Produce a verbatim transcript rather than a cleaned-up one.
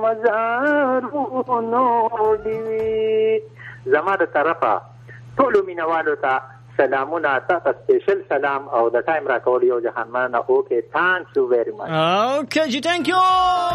مزارونو دی زما د طرفه ټولو مینوالو ته سلامونه، تاسو سپیشل سلام او د ټایم راکول یو جهان مننه. اوکې، تhank you very much. Okay, thank you.